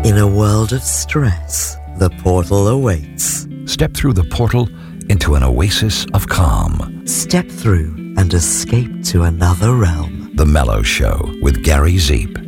In a world of stress, the portal awaits. Step through the portal into an oasis of calm. Step through and escape to another realm. The Mellow Show with Gary Zeep.